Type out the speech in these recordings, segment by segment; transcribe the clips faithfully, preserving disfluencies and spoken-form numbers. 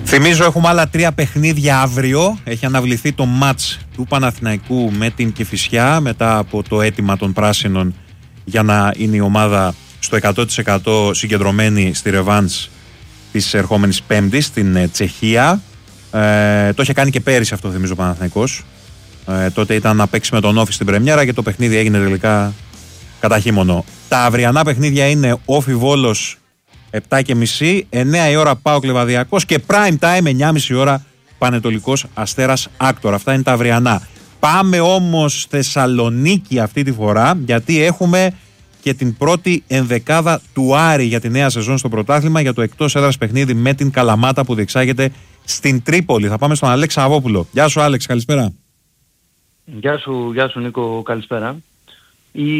Θυμίζω έχουμε άλλα τρία παιχνίδια αύριο. Έχει αναβληθεί το μάτς του Παναθηναϊκού με την Κηφισιά μετά από το αίτημα των πράσινων για να είναι η ομάδα στο εκατό τοις εκατό συγκεντρωμένη στη ρεβάνς της ερχόμενης Πέμπτης στην Τσεχία. Ε, το είχε κάνει και πέρυσι αυτό, θυμίζω, ο Παναθηναϊκός. Ε, τότε ήταν να παίξει με τον Όφη στην πρεμιέρα και το παιχνίδι έγινε τελικά κατά χείμωνο. Τα αυριανά παιχνίδια είναι Όφη Βόλος επτά και μισή, εννιά η ώρα ΠΑΟΚ Λεβαδιακός και prime time εννιά και μισή ώρα Πανετολικός Αστέρας Άκτορ. Αυτά είναι τα αυριανά. Πάμε όμως Θεσσαλονίκη αυτή τη φορά, γιατί έχουμε και την πρώτη ενδεκάδα του Άρη για τη νέα σεζόν στο πρωτάθλημα, για το εκτός έδρας παιχνίδι με την Καλαμάτα που διεξάγεται στην Τρίπολη. Θα πάμε στον Αλέξη Αβόπουλο. Γεια σου Άλεξ, καλησπέρα. Γεια σου, γεια σου Νίκο, καλησπέρα. Οι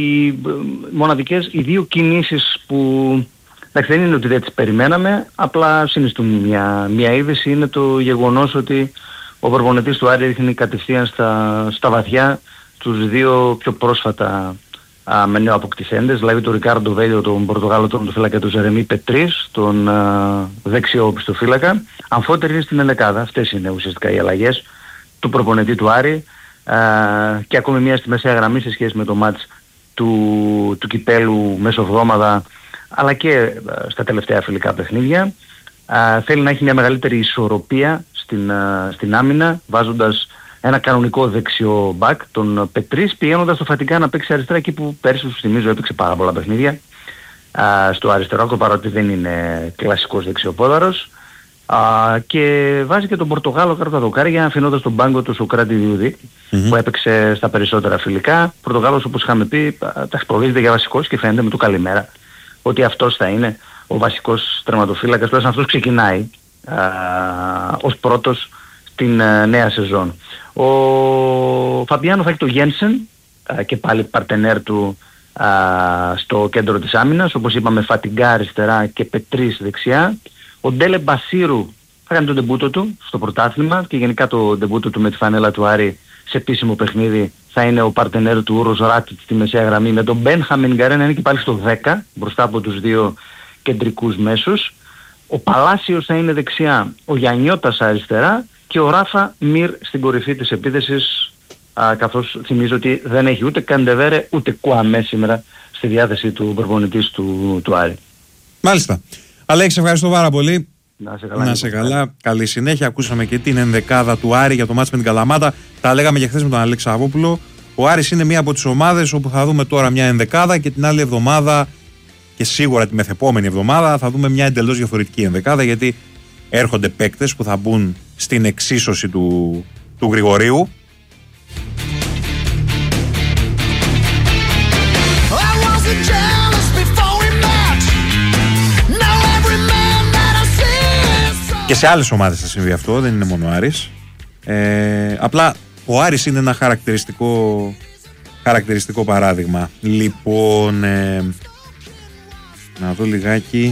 μοναδικές, οι δύο κινήσεις που εντάξει, δεν είναι ότι δεν τις περιμέναμε, απλά συνιστούν μια, μια είδηση, είναι το γεγονός ότι ο προπονητής του Άρη ρίχνει κατευθείαν στα, στα βαθιά τους δύο πιο πρόσφατα α, με νέο αποκτηθέντες, δηλαδή τον Ρικάρντο Βέλιο, τον Πορτογάλο τερματοφύλακα και τον Ζερεμί Πετρίς, τον α, δεξιό πιστοφύλακα. Αμφότεροι είναι στην ενδεκάδα. Αυτές είναι ουσιαστικά οι αλλαγές του προπονητή του Άρη α, και ακόμη μία στη μεσαία γραμμή σε σχέση με το μάτς του, του κυπέλου μεσοβδόμαδα, αλλά και στα τελευταία φιλικά παιχνίδια. Α, θέλει να έχει μια μεγαλύτερη ισορροπία στην, α, στην άμυνα, βάζοντας ένα κανονικό δεξιό μπακ, τον Πετρίς, πηγαίνοντας στο Φατικά να παίξει αριστερά, εκεί που πέρσι, σου θυμίζω, έπαιξε πάρα πολλά παιχνίδια α, στο αριστερό άκρο, παρότι δεν είναι κλασικός δεξιοπόδαρος. Α, και βάζει και τον Πορτογάλο κάτω τα δοκάρια, αφήνοντας τον πάγκο του Σοκράτη Διούδη, mm-hmm. που έπαιξε στα περισσότερα φιλικά. Πορτογάλος, όπως είχαμε πει, τα προβίζεται για βασικός και φαίνεται με το καλημέρα ότι αυτός θα είναι ο βασικός τερματοφύλακας, τουλάχιστον αυτός ξεκινάει α, ως πρώτος την α, νέα σεζόν. Ο Φαμπιάνο θα έχει το Γένσεν και πάλι παρτενέρ του α, στο κέντρο της άμυνας, όπως είπαμε, Φατιγκά αριστερά και Πετρίς δεξιά. Ο Ντέλε Μπασίρου θα κάνει τον ντεμπούτο του στο πρωτάθλημα και γενικά το ντεμπούτο του με τη φανέλα του Άρη σε επίσημο παιχνίδι θα είναι ο παρτενέρ του Ούρος Ράτιτ στη μεσαία γραμμή, με τον Μπένχαμεν Γκαρέ να είναι και πάλι στο δέκα μπροστά από τους δύο κεντρικούς μέσους. Ο Παλάσιος θα είναι δεξιά, ο Γιαννιώτας αριστερά και ο Ράφα Μιρ στην κορυφή της επίθεσης, α, καθώς θυμίζω ότι δεν έχει ούτε Καντεβέρε ούτε Κουαμέ σήμερα στη διάθεση του προπονητής του, του Άρη. Μάλιστα. Αλέξη, ευχαριστώ πάρα πολύ. Να σε καλά. Να σε καλά. Καλή συνέχεια. Ακούσαμε και την ενδεκάδα του Άρη για το μάτς με την Καλαμάτα. Τα λέγαμε και χθες με τον Αλέξη Αβόπουλο. Ο Άρης είναι μία από τις ομάδες όπου θα δούμε τώρα μια ενδεκάδα και την άλλη εβδομάδα και σίγουρα τη μεθεπόμενη εβδομάδα θα δούμε μια εντελώς διαφορετική ενδεκάδα, γιατί έρχονται παίκτες που θα μπουν στην εξίσωση του, του Γρηγορίου. Και σε άλλες ομάδες θα συμβεί αυτό, δεν είναι μόνο ο Άρης. Ε, απλά ο Άρης είναι ένα χαρακτηριστικό, χαρακτηριστικό παράδειγμα. Λοιπόν, ε, να δω λιγάκι.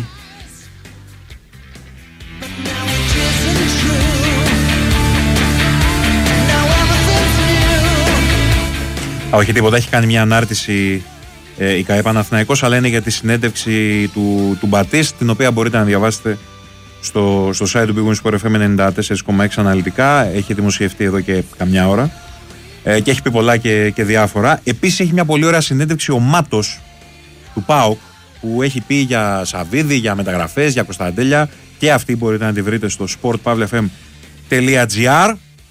Α, όχι τίποτα, έχει κάνει μια ανάρτηση ε, η ΚΑΕ Παναθηναϊκός, αλλά είναι για τη συνέντευξη του, του Μπατίστ, την οποία μπορείτε να διαβάσετε στο, στο site του Big Win Sport εφ εμ ενενήντα τέσσερα κόμμα έξι αναλυτικά. Έχει δημοσιευτεί εδώ και καμιά ώρα ε, και έχει πει πολλά και, και διάφορα. Επίσης έχει μια πολύ ωραία συνέντευξη ο Μάτος του ΠΑΟΚ, που έχει πει για Σαββίδη, για μεταγραφές, για Κωνσταντέλια, και αυτή μπορείτε να τη βρείτε στο sport pavle f m τελεία g r.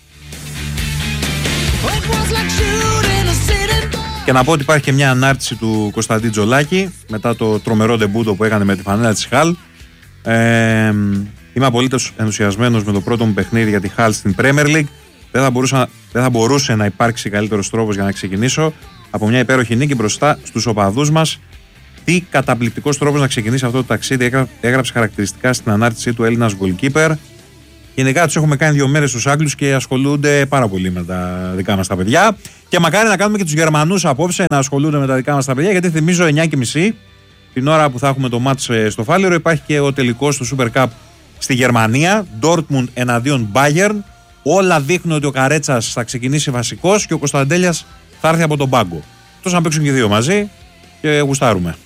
Και να πω ότι υπάρχει και μια ανάρτηση του Κωνσταντή Τζολάκη μετά το τρομερό ντεμπούτο που έκανε με τη φανέλα της Χαλ. Ε, είμαι απολύτως ενθουσιασμένος με το πρώτο μου παιχνίδι για τη Χαλ στην Premier League. Δεν θα, μπορούσα, δεν θα μπορούσε να υπάρξει καλύτερος τρόπος για να ξεκινήσω από μια υπέροχη νίκη μπροστά στους οπαδούς μας. Τι καταπληκτικός τρόπος να ξεκινήσει αυτό το ταξίδι, έγραψε χαρακτηριστικά στην ανάρτησή του Έλληνας goalkeeper. Γενικά τους έχουμε κάνει δύο μέρες στους Άγγλους και ασχολούνται πάρα πολύ με τα δικά μας τα παιδιά. Και μακάρι να κάνουμε και τους Γερμανούς απόψε να ασχολούνται με τα δικά μας τα παιδιά, γιατί θυμίζω εννιά και μισή την ώρα που θα έχουμε το μάτς στο Φάληρο υπάρχει και ο τελικός του Super Cup στη Γερμανία, Dortmund εναντίον Bayern. Όλα δείχνουν ότι ο Καρέτσας θα ξεκινήσει βασικός και ο Κωνσταντέλιας θα έρθει από τον πάγκο. Τόσο να παίξουν και οι δύο μαζί και γουστάρουμε.